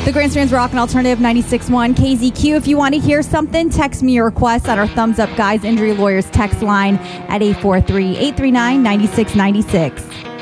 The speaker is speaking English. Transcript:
The Grandstand's Rock and Alternative 96.1 KZQ. If you want to hear something, text me your request on our Thumbs Up Guys Injury Lawyers text line at 843-839-9696.